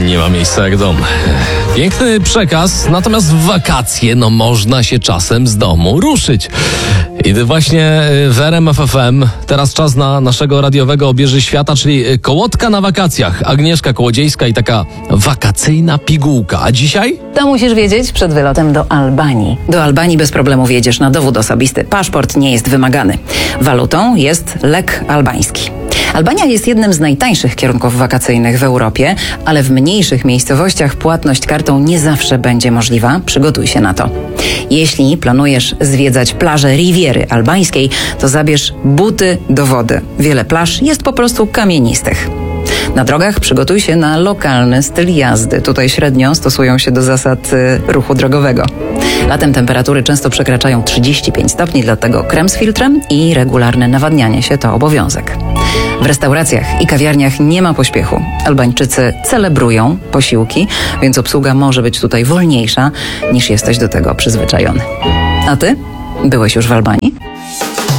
Nie ma miejsca jak dom. Piękny przekaz, natomiast w wakacje można się czasem z domu ruszyć. I właśnie w RMF FM teraz czas na naszego radiowego obieży świata, czyli kołotka na wakacjach. Agnieszka Kołodziejska i taka wakacyjna pigułka. A dzisiaj? To musisz wiedzieć przed wylotem do Albanii. Do Albanii bez problemu wjedziesz na dowód osobisty. Paszport nie jest wymagany. Walutą jest lek albański. Albania jest jednym z najtańszych kierunków wakacyjnych w Europie, ale w mniejszych miejscowościach płatność kartą nie zawsze będzie możliwa. Przygotuj się na to. Jeśli planujesz zwiedzać plaże Riviery albańskiej, to zabierz buty do wody. Wiele plaż jest po prostu kamienistych. Na drogach przygotuj się na lokalny styl jazdy. Tutaj średnio stosują się do zasad ruchu drogowego. Latem temperatury często przekraczają 35 stopni, dlatego krem z filtrem i regularne nawadnianie się to obowiązek. W restauracjach i kawiarniach nie ma pośpiechu. Albańczycy celebrują posiłki, więc obsługa może być tutaj wolniejsza, niż jesteś do tego przyzwyczajony. A ty? Byłeś już w Albanii?